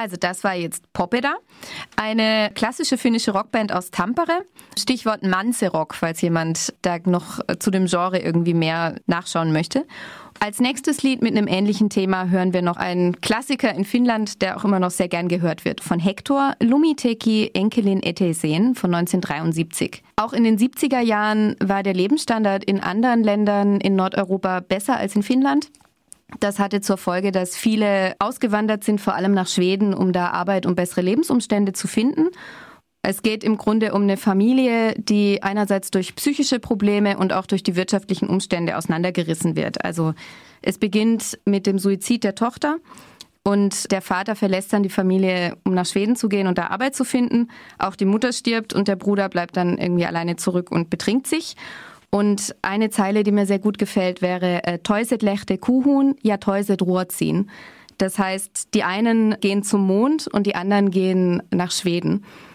Also das war jetzt Popeda, eine klassische finnische Rockband aus Tampere. Stichwort Manse-Rock, falls jemand da noch zu dem Genre irgendwie mehr nachschauen möchte. Als nächstes Lied mit einem ähnlichen Thema hören wir noch einen Klassiker in Finnland, der auch immer noch sehr gern gehört wird, von Hector, Lumiteki Enkelin Eteisen von 1973. Auch in den 70er Jahren war der Lebensstandard in anderen Ländern in Nordeuropa besser als in Finnland. Das hatte zur Folge, dass viele ausgewandert sind, vor allem nach Schweden, um da Arbeit und bessere Lebensumstände zu finden. Es geht im Grunde um eine Familie, die einerseits durch psychische Probleme und auch durch die wirtschaftlichen Umstände auseinandergerissen wird. Also es beginnt mit dem Suizid der Tochter und der Vater verlässt dann die Familie, um nach Schweden zu gehen und da Arbeit zu finden. Auch die Mutter stirbt und der Bruder bleibt dann irgendwie alleine zurück und betrinkt sich. Und eine Zeile, die mir sehr gut gefällt, wäre Toiset lächte kuhun ja toiset ruotsin. Das heißt, die einen gehen zum Mond und die anderen gehen nach Schweden.